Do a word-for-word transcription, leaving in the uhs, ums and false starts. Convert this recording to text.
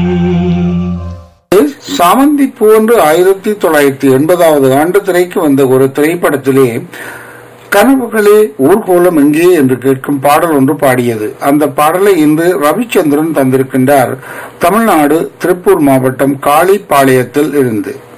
சாமந்தி பூ என்று ஆயிரத்தி தொள்ளாயிரத்தி எண்பதாவது ஆண்டு திரைக்கு வந்த ஒரு திரைப்படத்திலே கனவுகளே ஊர்கோலம் எங்கே என்று கேட்கும் பாடல் ஒன்று பாடியது. அந்த பாடலை இன்று ரவிச்சந்திரன் தந்திருக்கின்றார். தமிழ்நாடு திருப்பூர் மாவட்டம் காளிப்பாளையத்தில் இருந்து